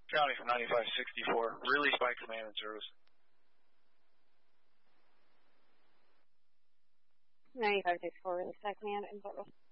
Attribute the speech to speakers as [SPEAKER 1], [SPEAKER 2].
[SPEAKER 1] County from 9564, released by command and service.
[SPEAKER 2] 9564, released by command and service.